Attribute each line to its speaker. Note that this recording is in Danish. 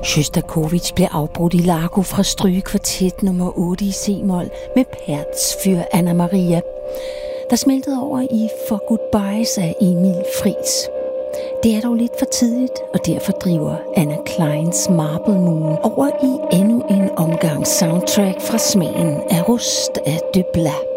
Speaker 1: Sjostakovitj blev afbrudt i Largo fra strygekvartet nummer 8 i C-mol med Perts fyr Anna Maria, der smeltede over i For Goodbyes af Emil Fris. Det er dog lidt for tidligt, og derfor driver Anna Kleins Marble Moon over i endnu en omgang soundtrack fra Smagen af rust af Dybla.